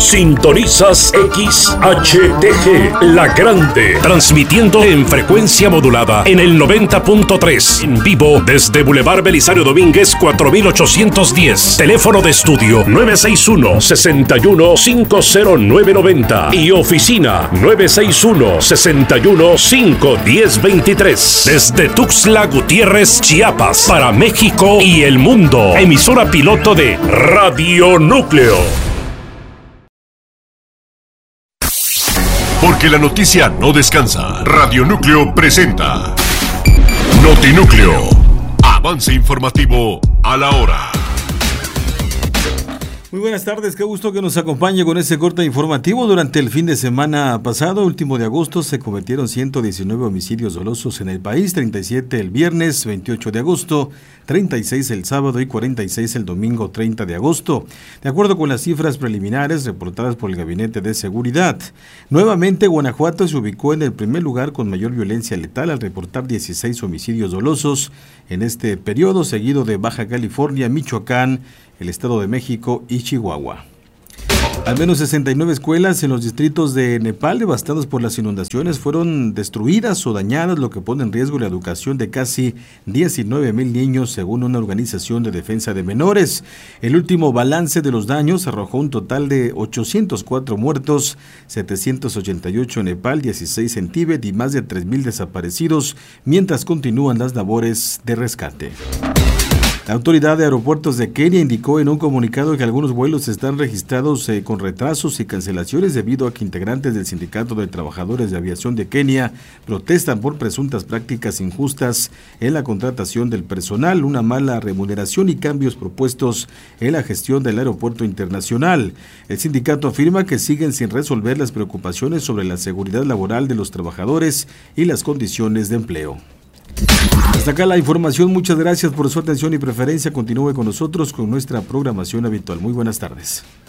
Sintonizas XHTG, La Grande, transmitiendo en frecuencia modulada en el 90.3, en vivo desde Boulevard Belisario Domínguez 4810, teléfono de estudio 961-61-50990 y oficina 961-61-51023, desde Tuxtla Gutiérrez, Chiapas, para México y el mundo, emisora piloto de Radio Núcleo. Porque la noticia no descansa. Radio Núcleo presenta Notinúcleo. Avance informativo a la hora. Muy buenas tardes, qué gusto que nos acompañe con este corte informativo. Durante el fin de semana pasado, último de agosto, se cometieron 119 homicidios dolosos en el país, 37 el viernes 28 de agosto, 36 el sábado y 46 el domingo 30 de agosto, de acuerdo con las cifras preliminares reportadas por el Gabinete de Seguridad. Nuevamente, Guanajuato se ubicó en el primer lugar con mayor violencia letal al reportar 16 homicidios dolosos en este periodo, seguido de Baja California, Michoacán, el Estado de México y Chihuahua. Al menos 69 escuelas en los distritos de Nepal devastados por las inundaciones fueron destruidas o dañadas, lo que pone en riesgo la educación de casi 19,000 niños, según una organización de defensa de menores. El último balance de los daños arrojó un total de 804 muertos, 788 en Nepal, 16 en Tíbet y más de 3,000 desaparecidos, mientras continúan las labores de rescate. La autoridad de aeropuertos de Kenia indicó en un comunicado que algunos vuelos están registrados con retrasos y cancelaciones debido a que integrantes del Sindicato de Trabajadores de Aviación de Kenia protestan por presuntas prácticas injustas en la contratación del personal, una mala remuneración y cambios propuestos en la gestión del aeropuerto internacional. El sindicato afirma que siguen sin resolver las preocupaciones sobre la seguridad laboral de los trabajadores y las condiciones de empleo. Hasta acá la información, muchas gracias por su atención y preferencia. Continúe con nosotros con nuestra programación habitual. Muy buenas tardes.